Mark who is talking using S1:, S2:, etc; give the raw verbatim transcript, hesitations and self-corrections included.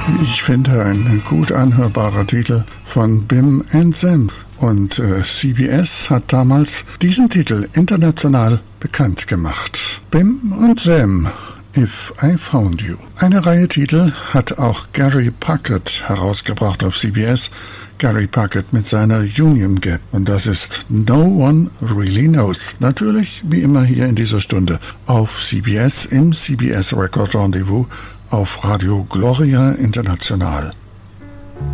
S1: Wie ich finde, ein gut anhörbarer Titel von Bim and Zem. Und äh, C B S hat damals diesen Titel international bekannt gemacht. Bim und Zem, If I Found You. Eine Reihe Titel hat auch Gary Puckett herausgebracht auf C B S. Gary Puckett mit seiner Union Gap. Und das ist No One Really Knows. Natürlich, wie immer hier in dieser Stunde, auf C B S im C B S Record Rendezvous auf Radio Gloria International.